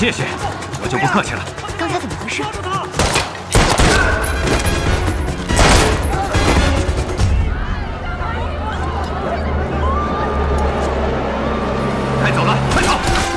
谢谢，我就不客气了。 刚才怎么回事？